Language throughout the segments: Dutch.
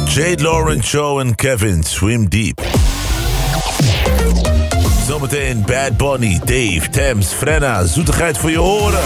Jade Lauren, Joe en Kevin, Swim Deep. Zometeen Bad Bunny, Dave, Thames, Frenna, zoetigheid voor je horen.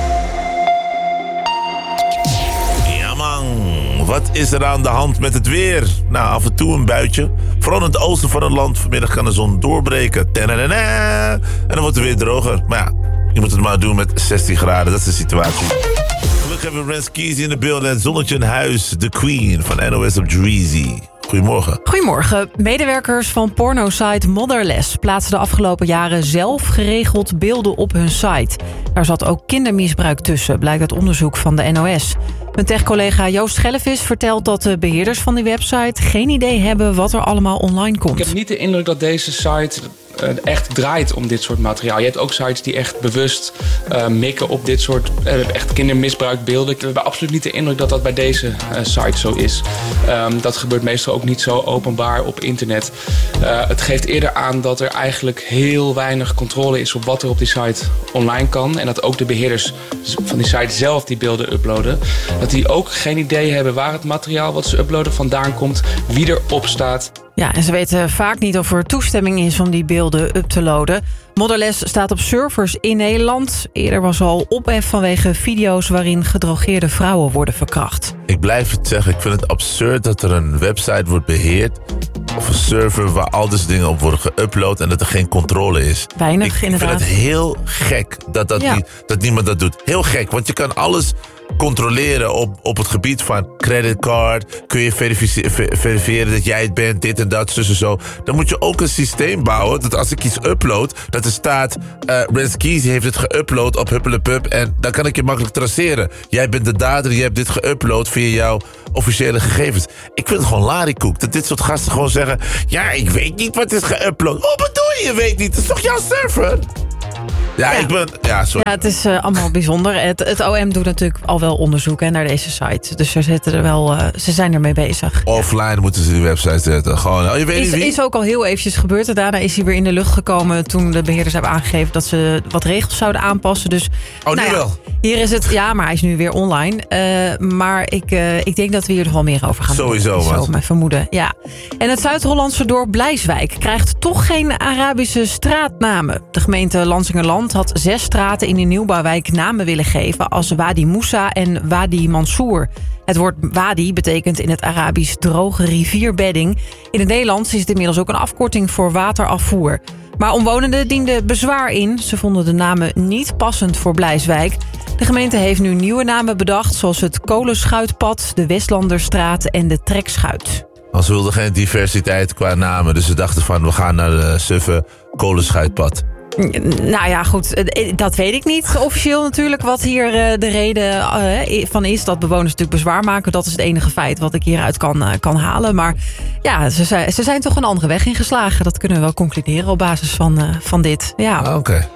Ja man, wat is er aan de hand met het weer? Nou, af en toe een buitje. Vooral in het oosten van het land. Vanmiddag kan de zon doorbreken. En dan wordt het weer droger. Maar ja, je moet het maar doen met 16 graden. Dat is de situatie. Gelukkig hebben we Rens Keezy in de beeld en het zonnetje in huis. The Queen van NOS op Dreezy. Goedemorgen. Goedemorgen. Medewerkers van pornosite Motherless plaatsen de afgelopen jaren zelf geregeld beelden op hun site. Daar zat ook kindermisbruik tussen, blijkt uit onderzoek van de NOS. Mijn tech-collega Joost Schellevis vertelt dat de beheerders van die website geen idee hebben wat er allemaal online komt. Ik heb niet de indruk dat deze site echt draait om dit soort materiaal. Je hebt ook sites die echt bewust mikken op dit soort echt kindermisbruikbeelden. We hebben absoluut niet de indruk dat dat bij deze site zo is. Dat gebeurt meestal ook niet zo openbaar op internet. Het geeft eerder aan dat er eigenlijk heel weinig controle is op wat er op die site online kan. En dat ook de beheerders van die site zelf die beelden uploaden. Dat die ook geen idee hebben waar het materiaal wat ze uploaden vandaan komt, wie erop staat. Ja, en ze weten vaak niet of er toestemming is om die beelden up te loaden. Motherless staat op servers in Nederland. Eerder was al ophef vanwege video's waarin gedrogeerde vrouwen worden verkracht. Ik blijf het zeggen, ik vind het absurd dat er een website wordt beheerd of een server waar al deze dingen op worden geüpload en dat er geen controle is. Weinig, inderdaad. Ik vind het heel gek dat niemand dat doet. Heel gek, want je kan alles controleren op het gebied van creditcard. Kun je verifiëren dat jij het bent, dit en dat, zus en zo. Dan moet je ook een systeem bouwen dat als ik iets upload, dat er staat Rens Keezy heeft het geüpload op Huppelepup en dan kan ik je makkelijk traceren. Jij bent de dader, je hebt dit geüpload via jouw officiële gegevens. Ik vind het gewoon lariekoek dat dit soort gasten gewoon zeggen, ja, ik weet niet wat is geüpload. Hoe bedoel je weet niet? Dat is toch jouw server? Ja, sorry. Ja, het is allemaal bijzonder. Het OM doet natuurlijk al wel onderzoek naar deze site. Dus ze zijn ermee bezig. Offline moeten ze die website zetten. Gewoon, je weet niet wie? Is ook al heel eventjes gebeurd. Daarna is hij weer in de lucht gekomen toen de beheerders hebben aangegeven dat ze wat regels zouden aanpassen. Dus, nu wel? Hier is het, ja, maar hij is nu weer online. Maar ik denk dat we hier nog wel meer over gaan doen. Sowieso, zo mijn vermoeden. Ja. En het Zuid-Hollandse dorp Blijswijk krijgt toch geen Arabische straatnamen. De gemeente Lansingerland had 6 straten in de nieuwbouwwijk namen willen geven als Wadi Moussa en Wadi Mansour. Het woord wadi betekent in het Arabisch droge rivierbedding. In het Nederlands is het inmiddels ook een afkorting voor waterafvoer. Maar omwonenden dienden bezwaar in. Ze vonden de namen niet passend voor Blijswijk. De gemeente heeft nu nieuwe namen bedacht, zoals het Kolenschuitpad, de Westlanderstraat en de Trekschuit. Want ze wilden geen diversiteit qua namen, dus ze dachten van we gaan naar de suffe Kolenschuitpad. Nou ja, goed, dat weet ik niet officieel natuurlijk. Wat hier de reden van is dat bewoners natuurlijk bezwaar maken. Dat is het enige feit wat ik hieruit kan halen. Maar ja, ze zijn toch een andere weg ingeslagen. Dat kunnen we wel concluderen op basis van dit. Ja. Oké.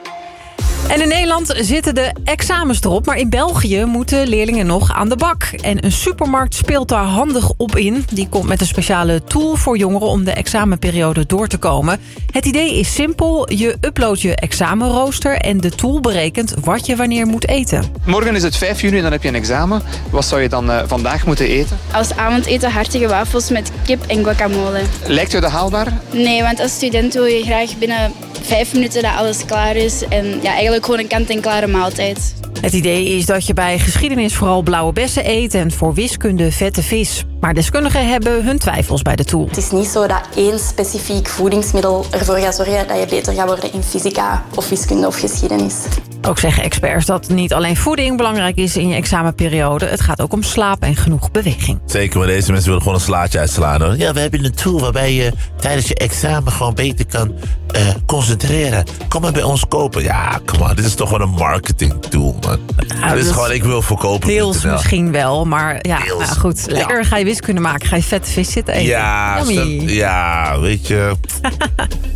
En in Nederland zitten de examens erop, maar in België moeten leerlingen nog aan de bak. En een supermarkt speelt daar handig op in. Die komt met een speciale tool voor jongeren om de examenperiode door te komen. Het idee is simpel. Je uploadt je examenrooster en de tool berekent wat je wanneer moet eten. Morgen is het 5 juni en dan heb je een examen. Wat zou je dan vandaag moeten eten? Als avondeten hartige wafels met kip en guacamole. Lijkt je dat haalbaar? Nee, want als student wil je graag binnen 5 minuten dat alles klaar is. En ja, eigenlijk gewoon een kant-en-klare maaltijd. Het idee is dat je bij geschiedenis vooral blauwe bessen eet en voor wiskunde vette vis. Maar deskundigen hebben hun twijfels bij de tool. Het is niet zo dat één specifiek voedingsmiddel ervoor gaat zorgen dat je beter gaat worden in fysica of wiskunde of geschiedenis. Ook zeggen experts dat niet alleen voeding belangrijk is in je examenperiode. Het gaat ook om slaap en genoeg beweging. Zeker, maar deze mensen willen gewoon een slaatje uitslaan. Hoor. Ja, we hebben een tool waarbij je tijdens je examen gewoon beter kan concentreren. Kom maar bij ons kopen. Ja, kom maar, dit is toch gewoon een marketing tool, man. Nou, dit is gewoon, ik wil verkopen. Deels misschien wel, maar ja, nou goed. Lekker, ga je wiskunde maken, ga je vette vis zitten eten. Ja, weet je.